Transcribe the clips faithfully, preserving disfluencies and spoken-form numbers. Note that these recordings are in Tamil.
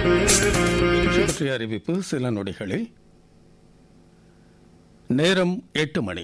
பற்றிய அறிவிப்பு சில நொடிகளில். நேரம் எட்டு மணி.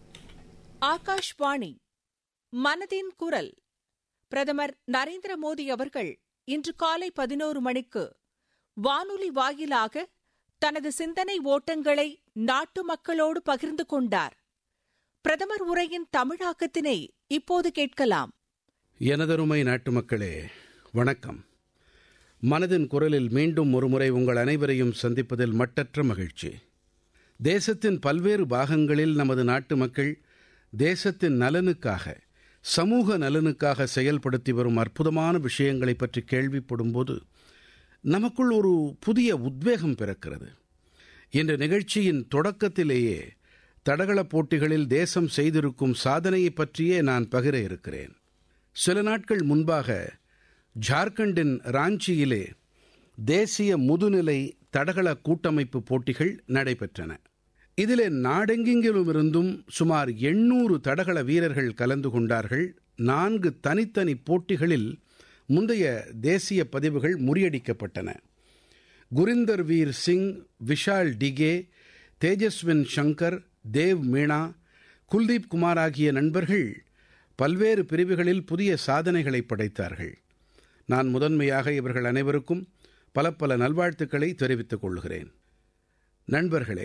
ஆகாஷ்வாணி மனதின் குரல். பிரதமர் நரேந்திர மோடி அவர்கள் இன்று காலை பதினோரு மணிக்கு வானொலி வாயிலாக தனது சிந்தனை ஓட்டங்களை நாட்டு மக்களோடு பகிர்ந்து கொண்டார். பிரதமர் உரையின் தமிழாக்கத்தினை இப்போது கேட்கலாம். எனதருமை நாட்டு மக்களே, வணக்கம். மனதின் குரலில் மீண்டும் ஒருமுறை உங்கள் அனைவரையும் சந்திப்பதில் மட்டற்ற மகிழ்ச்சி. தேசத்தின் பல்வேறு பாகங்களில் நமது நாட்டு மக்கள் தேசத்தின் நலனுக்காக, சமூக நலனுக்காக செயல்படுத்தி வரும் அற்புதமான விஷயங்களை பற்றி கேள்விப்படும்போது நமக்குள் ஒரு புதிய உத்வேகம் பிறக்கிறது. இன்று நிகழ்ச்சியின் தொடக்கத்திலேயே தடகளப் போட்டிகளில் தேசம் செய்திருக்கும் சாதனையை பற்றியே நான் பகிர இருக்கிறேன். சில நாட்கள் முன்பாக ஜார்க்கண்டின் ராஞ்சியிலே தேசிய முதுநிலை தடகள கூட்டமைப்பு போட்டிகள் நடைபெற்றன. இதிலே நாடெங்கிலுமிருந்தும் சுமார் எண்ணூறு தடகள வீரர்கள் கலந்து கொண்டார்கள். நான்கு தனித்தனி போட்டிகளில் முந்தைய தேசிய பதிவுகள் முறியடிக்கப்பட்டன. குரிந்தர் வீர் சிங், விஷால் டிகே, தேஜஸ்வின் சங்கர், தேவ் மீனா, குல்தீப் குமார் ஆகிய நண்பர்கள் பல்வேறு பிரிவுகளில் புதிய சாதனைகளை படைத்தார்கள். நான் முதன்மையாக இவர்கள் அனைவருக்கும் பல பல நல்வாழ்த்துக்களை தெரிவித்துக் கொள்கிறேன். நண்பர்களே,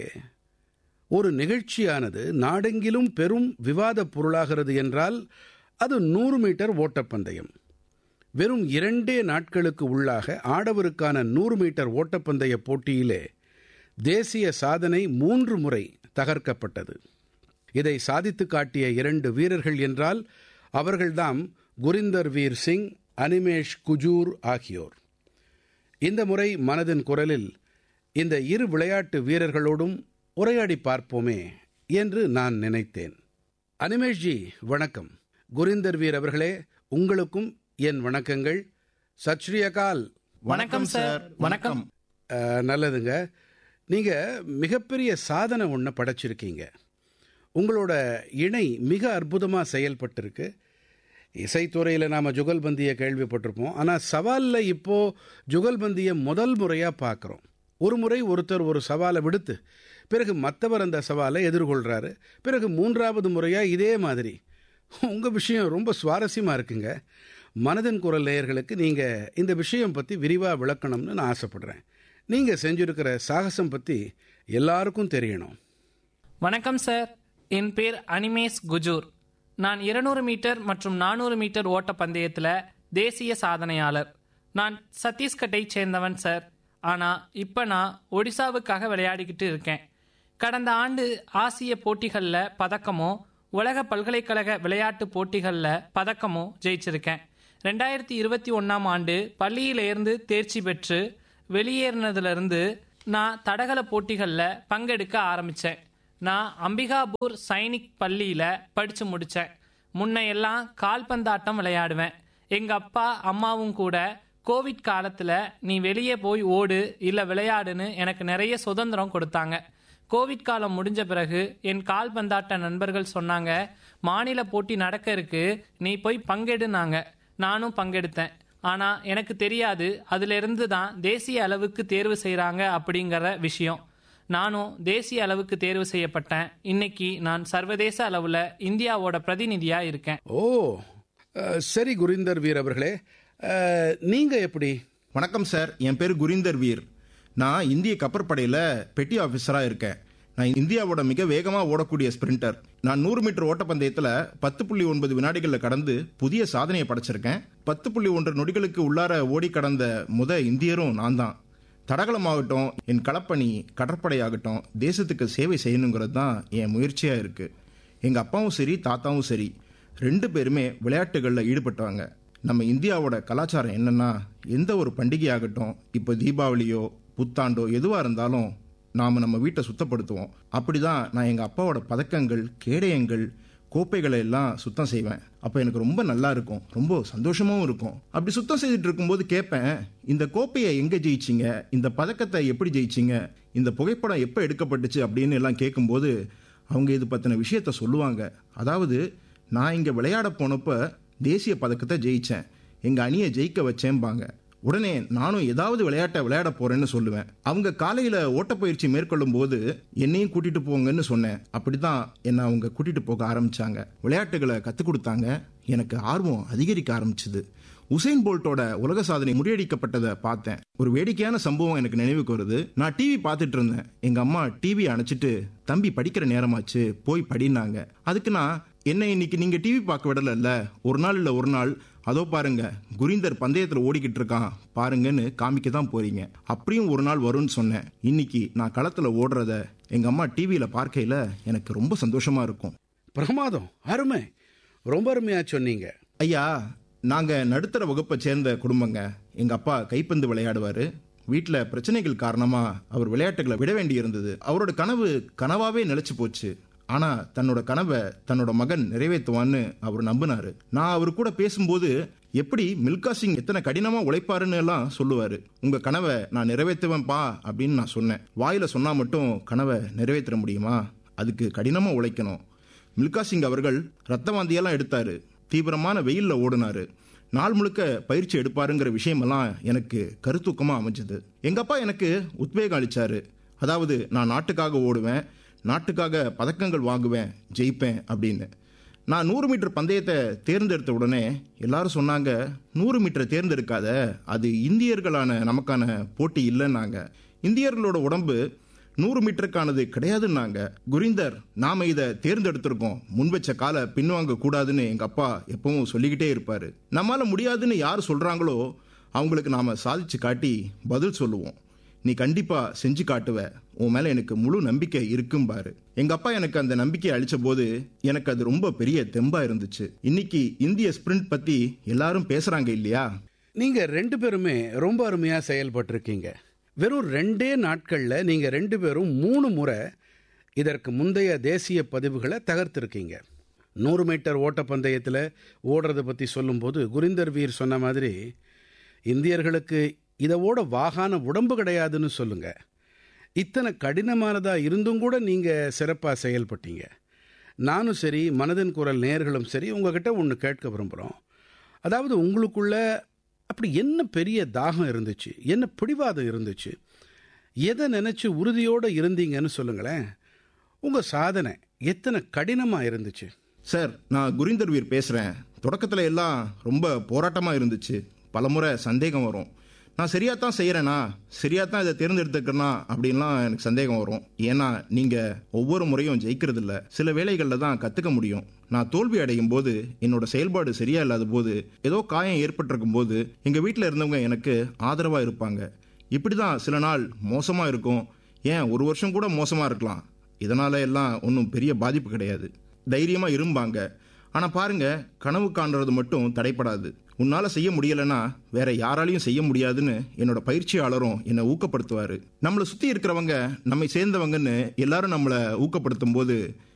ஒரு நிகழ்ச்சியானது நாடெங்கிலும் பெரும் விவாதப் பொருளாகிறது என்றால் அது நூறு மீட்டர் ஓட்டப்பந்தயம். வெறும் இரண்டே நாட்களுக்கு உள்ளாக ஆடவருக்கான நூறு மீட்டர் ஓட்டப்பந்தய போட்டியிலே தேசிய சாதனை மூன்று முறை தகர்க்கப்பட்டது. இதை சாதித்து காட்டிய இரண்டு வீரர்கள் என்றால் அவர்கள்தாம் குரிந்தர் வீர் சிங், அனிமேஷ் குஜூர் ஆகியோர். இந்த முறை மனதின் குரலில் இந்த இரு விளையாட்டு வீரர்களோடும் உரையாடி பார்ப்போமே என்று நான் நினைத்தேன். அனிமேஷ்ஜி வணக்கம். குரிந்தர் வீர் அவர்களே, உங்களுக்கும் என் வணக்கங்கள். சத் ஸ்ரீ அகால். வணக்கம் சார். வணக்கம். நல்லதுங்க. நீங்க மிகப்பெரிய சாதனை ஒன்று படைச்சிருக்கீங்க. உங்களோட இணை மிக அற்புதமாக செயல்பட்டிருக்கு. இசைத்துறையில் நாம் ஜுகல்பந்தியை கேள்விப்பட்டிருப்போம். ஆனால் சவாலில் இப்போது ஜுகல்பந்தியை முதல் முறையாக பார்க்குறோம். ஒரு முறை ஒருத்தர் ஒரு சவாலை விடுத்து பிறகு மற்றவர் அந்த சவாலை எதிர்கொள்கிறாரு. பிறகு மூன்றாவது முறையாக இதே மாதிரி. உங்கள் விஷயம் ரொம்ப சுவாரஸ்யமாக இருக்குங்க. மனதின் குரல் நேயர்களுக்கு நீங்கள் இந்த விஷயம் பற்றி விரிவாக விளக்கணும்னு நான் ஆசைப்படுறேன். நீங்கள் செஞ்சுருக்கிற சாகசம் பற்றி எல்லாருக்கும் தெரியணும். வணக்கம் சார். என் பேர் அனிமேஷ் குஜூர். நான் இருநூறு மீட்டர் மற்றும் நானூறு மீட்டர் ஓட்ட பந்தயத்தில் தேசிய சாதனையாளர். நான் சத்தீஸ்கட்டை சேர்ந்தவன் சார். ஆனால் இப்போ நான் ஒடிசாவுக்காக விளையாடிக்கிட்டு இருக்கேன். கடந்த ஆண்டு ஆசிய போட்டிகளில் பதக்கமோ, உலக பல்கலைக்கழக விளையாட்டு போட்டிகளில் பதக்கமோ ஜெயிச்சிருக்கேன். ரெண்டாயிரத்தி இருபத்தி ஒன்றாம் ஆண்டு பள்ளியிலேருந்து தேர்ச்சி பெற்று வெளியேறினதுலேருந்து நான் தடகள போட்டிகளில் பங்கெடுக்க ஆரம்பித்தேன். நான் அம்பிகாபூர் சைனிக் பள்ளியில் படித்து முடித்தேன். முன்னையெல்லாம் கால்பந்தாட்டம் விளையாடுவேன். எங்கள் அப்பா அம்மாவும் கூட கோவிட் காலத்தில் நீ வெளியே போய் ஓடு இல்லை விளையாடுன்னு எனக்கு நிறைய சுதந்திரம் கொடுத்தாங்க. கோவிட் காலம் முடிஞ்ச பிறகு என் கால்பந்தாட்ட நண்பர்கள் சொன்னாங்க, மாநில போட்டி நடக்க இருக்கு, நீ போய் பங்கெடுனாங்க. நானும் பங்கெடுத்தேன். ஆனால் எனக்கு தெரியாது அதிலிருந்து தான் தேசிய அளவுக்கு தேர்வு செய்கிறாங்க அப்படிங்கிற விஷயம். நானும் தேசிய அளவுக்கு தேர்வு செய்யப்பட்டேன். இன்னைக்கு நான் சர்வதேச அளவில் இந்தியாவோட பிரதிநிதியாக இருக்கேன். ஓ சரி குரிந்தர் வீர் அவர்களே, நீங்கள் எப்படி? வணக்கம் சார். என் பேர் குரிந்தர் வீர். நான் இந்திய கப்பற்படையில் பெட்டி ஆஃபீஸராக இருக்கேன். நான் இந்தியாவோட மிக வேகமாக ஓடக்கூடிய ஸ்பிரிண்டர். நான் நூறு மீட்டர் ஓட்டப்பந்தயத்தில் பத்து புள்ளி ஒன்பது வினாடிகளில் கடந்து புதிய சாதனையை படைச்சிருக்கேன். பத்து புள்ளி ஒன்று நொடிகளுக்கு உள்ளார ஓடி கடந்த முத இந்தியரும் நான் தான். தடகளமாகட்டும், என் களப்பணி, கடற்படையாகட்டும், தேசத்துக்கு சேவை செய்யணுங்கிறது தான் என் முயற்சியாக இருக்குது. எங்கள் அப்பாவும் சரி தாத்தாவும் சரி ரெண்டு பேருமே விளையாட்டுகளில் ஈடுபட்டவங்க. நம்ம இந்தியாவோட கலாச்சாரம் என்னென்னா, எந்த ஒரு பண்டிகையாகட்டும், இப்போ தீபாவளியோ புத்தாண்டோ எதுவாக இருந்தாலும் நாம் நம்ம வீட்டை சுத்தப்படுத்துவோம். அப்படி தான் நான் எங்கள் அப்பாவோட பதக்கங்கள், கேடயங்கள், கோப்பைகளை எல்லாம் சுத்தம் செய்வேன். அப்போ எனக்கு ரொம்ப நல்லா இருக்கும், ரொம்ப சந்தோஷமாகவும் இருக்கும். அப்படி சுத்தம் செய்துட்டு இருக்கும்போது கேட்பேன், இந்த கோப்பையை எங்கே ஜெயிச்சிங்க, இந்த பதக்கத்தை எப்படி ஜெயிச்சிங்க, இந்த புகைப்படம் எப்போ எடுக்கப்பட்டுச்சு அப்படின்னு எல்லாம் கேட்கும்போது அவங்க இது பற்றின விஷயத்த சொல்லுவாங்க. அதாவது, நான் இங்கே விளையாட போனப்போ தேசிய பதக்கத்தை ஜெயித்தேன், எங்கள் அணியை ஜெயிக்க வச்சேன்பாங்க. உடனே நானும் ஏதாவது விளையாட்டை விளையாட போறேன்னு சொல்லுவேன். அவங்க காலையில ஓட்டப்பயிற்சி மேற்கொள்ளும் போது என்னையும் கூட்டிட்டு போங்கன்னு சொன்னேன். அப்படிதான் என்ன அவங்க கூட்டிட்டு போக ஆரம்பிச்சாங்க. விளையாட்டுகளை கத்துக் கொடுத்தாங்க. எனக்கு ஆர்வம் அதிகரிக்க ஆரம்பிச்சுது. உசைன் போல்ட்டோட உலக சாதனை முறியடிக்கப்பட்டதை பார்த்தேன். ஒரு வேடிக்கையான சம்பவம் எனக்கு நினைவுக்கு வருது. நான் டிவி பார்த்துட்டு இருந்தேன். எங்க அம்மா டிவி அணைச்சிட்டு, தம்பி படிக்கிற நேரமாச்சு, போய் படினாங்க. அதுக்கு நான், என்ன இன்னைக்கு நீங்க டிவி பார்க்க விடல, ஒரு நாள் இல்ல ஒரு நாள் அதோ பாருங்க குரீந்தர் பந்தயத்துல ஓடிக்கிட்டு இருக்கான் பாருங்கன்னு காமிக்க தான் போறீங்க. அப்படியும் ஒரு நாள் வரும்னு சொன்னேன். இன்னைக்கு நான் களத்துல ஓடுறத எங்க அம்மா டிவியில பார்க்கையில எனக்கு ரொம்ப சந்தோஷமா இருக்கும். பிரமாதம், அருமை, ரொம்ப அருமையா சொன்னீங்க. ஐயா, நாங்க நடுத்தர வகுப்பை சேர்ந்த குடும்பங்க. எங்க அப்பா கைப்பந்து விளையாடுவாரு. வீட்டுல பிரச்சனைகள் காரணமா அவர் விளையாட்டுகளை விட வேண்டி இருந்தது. அவரோட கனவு கனவாவே நிலைச்சு போச்சு. ஆனா தன்னோட கனவை தன்னோட மகன் நிறைவேற்றுவான்னு அவர் நம்பினாரு. நான் அவர் கூட பேசும்போது எப்படி மில்கா சிங் எத்தனை கடினமா உழைப்பாருன்னு எல்லாம் சொல்லுவாரு. உங்க கனவை நான் நிறைவேற்றுவேன்பா அப்படின்னு நான் சொன்னேன். வாயில சொன்னா மட்டும் கனவை நிறைவேற்ற முடியுமா? அதுக்கு கடினமா உழைக்கணும். மில்கா சிங் அவர்கள் ரத்த வாந்தியெல்லாம் எடுத்தாரு. தீவிரமான வெயில்ல ஓடினாரு. நாள் முழுக்க பயிற்சி எடுப்பாருங்கிற விஷயமெல்லாம் எனக்கு கருத்தூக்கமா அமைஞ்சது. எங்க அப்பா எனக்கு உத்வேகம் அளிச்சாரு. அதாவது நான் நாட்டுக்காக ஓடுவேன், நாட்டுக்காக பதக்கங்கள் வாங்குவேன், ஜெயிப்பேன் அப்படின்னு. நான் நூறு மீட்டர் பந்தயத்தை தேர்ந்தெடுத்த உடனே எல்லாரும் சொன்னாங்க, நூறு மீட்டரை தேர்ந்தெடுக்காத, அது இந்தியர்களான நமக்கான போட்டி இல்லைன்னாங்க. இந்தியர்களோட உடம்பு நூறு மீட்டருக்கானது கிடையாதுன்னாங்க. குரீந்தர், நாம இதை தேர்ந்தெடுத்திருக்கோம், முன் வச்ச காலை பின்வாங்க கூடாதுன்னு எங்க அப்பா எப்பவும் சொல்லிக்கிட்டே இருப்பாரு. நம்மளால முடியாதுன்னு யார் சொல்றாங்களோ அவங்களுக்கு நாம சாதிச்சு காட்டி பதில் சொல்லுவோம். நீ கண்டிப்பா செஞ்சு காட்டுவ, உன் மேல எனக்கு முழு நம்பிக்கை இருக்கும்பாரு. எங்க அப்பா எனக்கு அந்த நம்பிக்கையை அளிச்ச போது எனக்கு அது ரொம்ப பெரிய தெம்பா இருந்துச்சு. இன்னைக்கு இந்திய ஸ்பிரிண்ட் பத்தி எல்லாரும் பேசுறாங்க இல்லையா? நீங்க ரெண்டு பேருமே ரொம்ப அருமையா செயல்பட்டிருக்கீங்க. வெறும் ரெண்டே நாட்கள்ல நீங்க ரெண்டு பேரும் மூணு முறை இதற்கு முந்தைய தேசிய பதிவுகளை தகர்த்திருக்கீங்க. நூறு மீட்டர் ஓட்டப்பந்தயத்தில் ஓடுறதை பற்றி சொல்லும்போது குரீந்தர் வீர் சொன்ன மாதிரி இந்தியர்களுக்கு இதை ஓட வாகான உடம்பு கிடையாதுன்னு சொல்லுங்க. இத்தனை கடினமானதாக இருந்தும் கூட நீங்கள் சிறப்பாக செயல்பட்டீங்க. நானும் சரி, மனதின் குரல் நேயர்களும் சரி, உங்ககிட்ட ஒன்று கேட்க விரும்புகிறோம். அதாவது உங்களுக்குள்ள அப்படி என்ன பெரிய தாகம் இருந்துச்சு, என்ன பிடிவாதம் இருந்துச்சு, எதை நினைச்சு உறுதியோடு இருந்தீங்கன்னு சொல்லுங்களேன். உங்க சாதனை எத்தனை கடினமா இருந்துச்சு? சார், நான் குரீந்தர் வீர் பேசுறேன். தொடக்கத்துல எல்லாம் ரொம்ப போராட்டமா இருந்துச்சு. பலமுறை சந்தேகம் வரும். நான் சரியா தான் செய்யறேனா, சரியா தான் இதை தேர்ந்தெடுத்துக்கிறேனா அப்படின்லாம் எனக்கு சந்தேகம் வரும். ஏன்னா நீங்க ஒவ்வொரு முறையும் ஜெயிக்கிறது இல்லை, சில வேளைகளில் தான் கத்துக்க முடியும். நான் தோல்வி அடையும் போது, என்னோட செயல்பாடு சரியா இல்லாத போது, ஏதோ காயம் ஏற்பட்டிருக்கும் போது எங்க வீட்டில் இருந்தவங்க எனக்கு ஆதரவா இருப்பாங்க. இப்படிதான் சில நாள் மோசமா இருக்கும், ஏன் ஒரு வருஷம் கூட மோசமா இருக்கலாம். இதனால எல்லாம் ஒன்றும் பெரிய பாதிப்பு கிடையாது, தைரியமா இருப்பாங்க. ஆனா பாருங்க, கனவு காண்றது மட்டும் தடைப்படாது. உன்னால செய்ய முடியலன்னா வேற யாராலையும் செய்ய முடியாதுன்னு என்னோட பயிற்சியாளரும் என்னை ஊக்கப்படுத்துவாரு. நம்மளை சுத்தி இருக்கிறவங்க நம்மை சேர்ந்தவங்கன்னு எல்லாரும் நம்மளை ஊக்கப்படுத்தும் போது